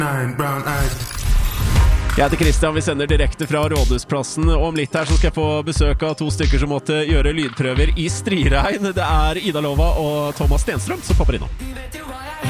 Jeg heter Christian, vi sender direkte fra Rådhusplassen, og om litt her så skal jeg få besøk av 2 stykker som måtte gjøre lydprøver i striregn. Det Ida Lova og Thomas Stenstrøm som popper innom.